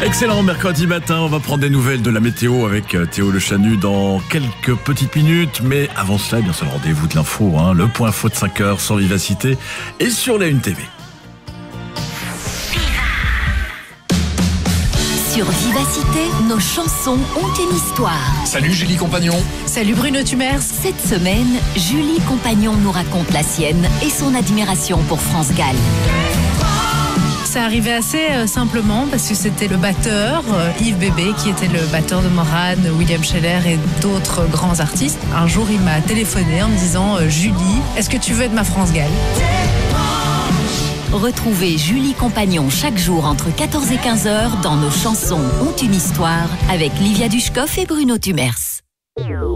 Excellent mercredi matin, on va prendre des nouvelles de la météo avec Théo Le Chanu dans quelques petites minutes. Mais avant cela, bien sûr, le rendez-vous de l'info, le point info de 5 heures sur Vivacité et sur la Une TV. Sur Vivacité, nos chansons ont une histoire. Salut Julie Compagnon. Salut Bruno Tumers. Cette semaine, Julie Compagnon nous raconte la sienne et son admiration pour France Gall. Ça arrivait assez simplement parce que c'était le batteur Yves Bébé qui était le batteur de Morane, William Scheller et d'autres grands artistes. Un jour, il m'a téléphoné en me disant Julie, est-ce que tu veux être ma France Gall ? Retrouvez Julie Compagnon chaque jour entre 14 et 15 heures dans Nos chansons ont une histoire avec Livia Dushkoff et Bruno Tumers.